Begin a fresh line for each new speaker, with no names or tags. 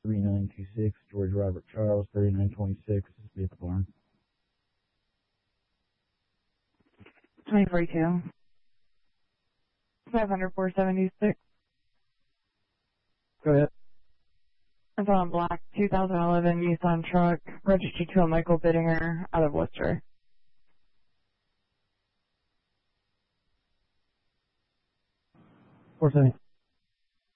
3926, George Robert Charles, 3926, be at the barn.
2042. 500-476.
Go ahead.
It's on a black 2011 Nissan truck, registered to a Michael Bittinger out of Worcester.
470.